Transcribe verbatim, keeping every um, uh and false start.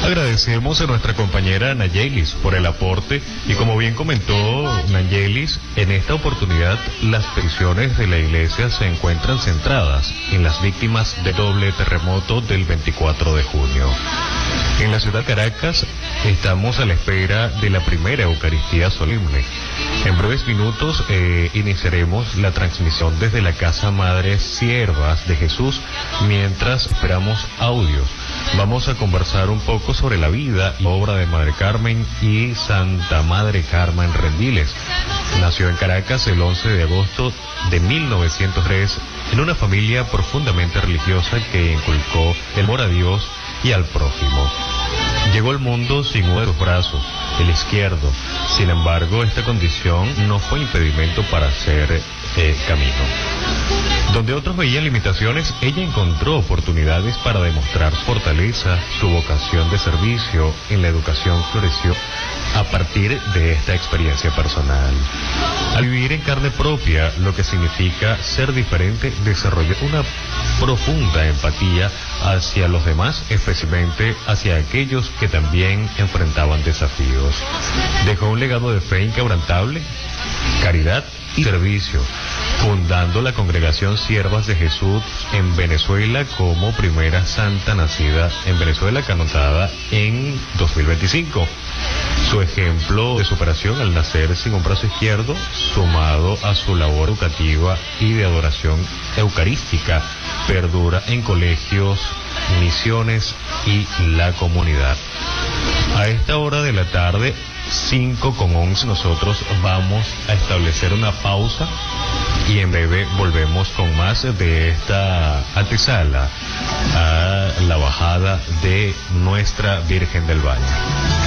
Agradecemos a nuestra compañera Nayelis por el aporte y como bien comentó Nayelis, en esta oportunidad las peticiones de la iglesia se encuentran centradas en las víctimas del doble terremoto del veinticuatro de junio. En la ciudad de Caracas estamos a la espera de la primera Eucaristía solemne. En breves minutos eh, iniciaremos la transmisión desde la Casa Madre Siervas de Jesús mientras esperamos audios. Vamos a conversar un poco sobre la vida y obra de Madre Carmen y Santa Madre Carmen Rendiles. Nació en Caracas el once de agosto de mil novecientos tres en una familia profundamente religiosa que inculcó el amor a Dios y al prójimo. Llegó al mundo sin uno de los brazos, el izquierdo. Sin embargo, esta condición no fue impedimento para hacer eh, camino. Donde otros veían limitaciones, ella encontró oportunidades para demostrar su fortaleza, su vocación de servicio. En la educación floreció a partir de esta experiencia personal. Al vivir en carne propia lo que significa ser diferente, desarrolló una profunda empatía hacia los demás, especialmente hacia aquellos que también enfrentaban desafíos. Dejó un legado de fe inquebrantable, caridad y servicio, fundando la Congregación Siervas de Jesús en Venezuela como primera santa nacida en Venezuela, canonizada en dos mil veinticinco. Su ejemplo de superación al nacer sin un brazo izquierdo, sumado a su labor educativa y de adoración eucarística, perdura en colegios, misiones y la comunidad. A esta hora de la tarde, cinco con once, nosotros vamos a establecer una pausa y en breve volvemos con más de esta antesala a la bajada de Nuestra Virgen del Valle.